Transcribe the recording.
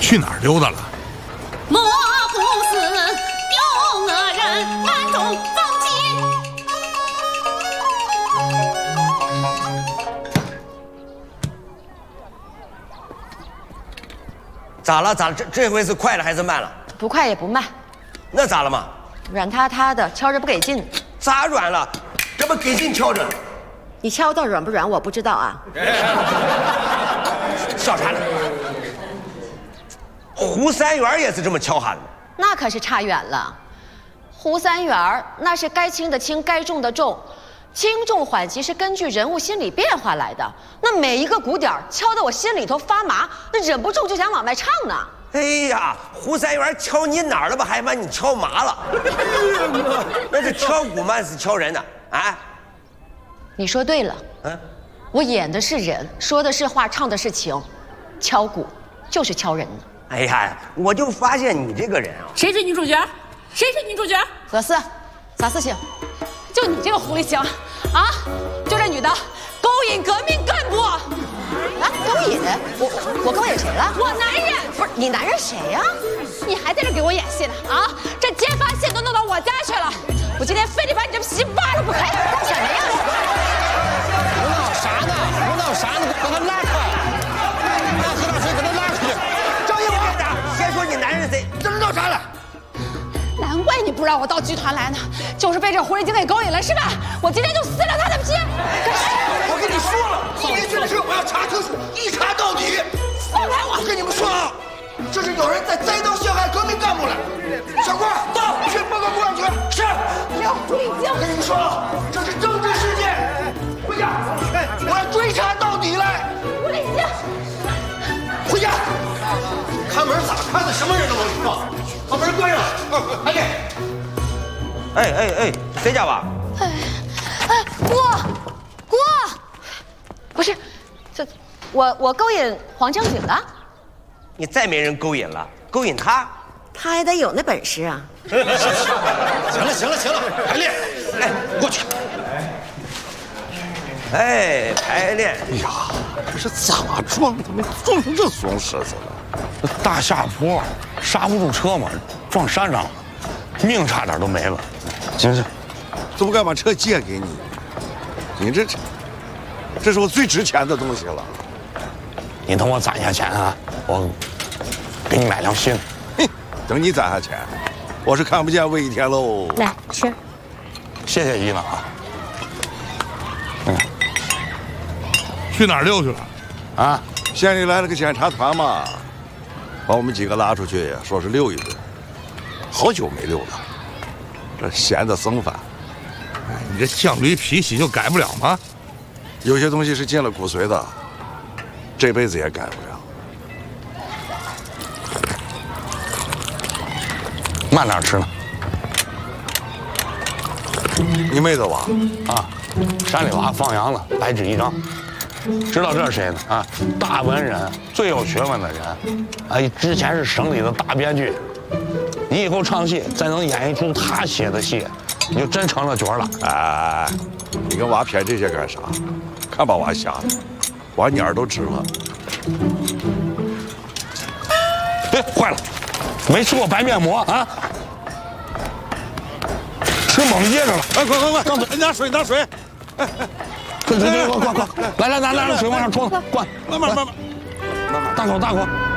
去哪儿溜达了？ 莫不是丢恶人暗中走近？ 咋了？这回是快了还是慢了？ 不快也不慢， 那咋了嘛？ 软塌塌的，敲着不给劲。 咋软了？这不给劲敲着呢。 你敲到软不软我不知道啊。 笑啥呢？胡三元也是这么敲哈的。 那可是差远了。胡三元那是该轻的轻，该重的重，轻重缓急是根据人物心理变化来的。那每一个鼓点敲得我心里头发麻，那忍不住就想往外唱呢。 哎呀，胡三元敲你哪儿了吧？还把你敲麻了。那是敲鼓吗？是敲人呢？啊？ 你说对了。我演的是人，说的是话，唱的是情，敲鼓就是敲人呢。 哎呀，我就发现你这个人啊， 谁是女主角？谁是女主角？ 何四，啥事情？ 就你这个狐狸精啊！就这女的勾引革命干部。 啊，勾引？我勾引谁了？ 我男人。 不是你男人谁呀？ 你还在这给我演戏呢啊！这揭发信都弄到我家去了，我今天非得把你这皮扒了不可！ 干什么呀？ 胡闹啥呢？胡闹啥呢？把他拉开！喝点水，给他拉出去！ 张一华，先说你男人谁？这闹啥了？ 难怪你不让我到剧团来呢，就是被这狐狸精给勾引了是吧？我今天就撕了他的皮！ 我跟你说了，你别去的事我要查清楚，一查到底。 放开我！ 我跟你们说啊，这是有人在栽赃陷害革命干部了。小官到，去报告公安局。是。 有狐狸精！ 我跟你们说啊，这是政治事件，回家，我要追查到底来。 狐狸精！ 回家。看门咋看的？什么人都能知道。把门关上。哎对。 哎，谁家吧？ 郭，不是，这我勾引黄正经了。 你再没人勾引了，勾引他， 他也得有那本事啊。 行了，排练， 来过去。哎，排练。 哎呀，这是咋撞？怎么撞成这怂狮子了？这大下坡刹不住车嘛，撞山上了，命差点都没了。行， 这不该把车借给你？你这是我最值钱的东西了。 你等我攒下钱啊，我给你买辆新的。 哼，等你攒下钱，我是看不见魏一天喽。 来吃， 谢谢姨了啊。 去哪儿溜去了？啊，县里来了个检查团嘛，把我们几个拉出去，说是溜一顿。好久没溜了，这闲得生烦。 你这犟驴脾气就改不了吗？ 有些东西是进了骨髓的，这辈子也改不了。 慢点吃呢。 你妹子娃啊，山里娃放羊了，白纸一张。知道这是谁呢？啊，大文人，最有学问的人，啊，之前是省里的大编剧。你以后唱戏再能演一出他写的戏，你就真成了角了。 哎，你跟娃谝这些干啥？看把娃吓的，娃眼儿都直了。 哎，坏了，没吃过白面膜啊？吃猛噎着了！ 哎，快，张嘴，拿水。快， 来，拿水往上冲，灌， 慢， 大口。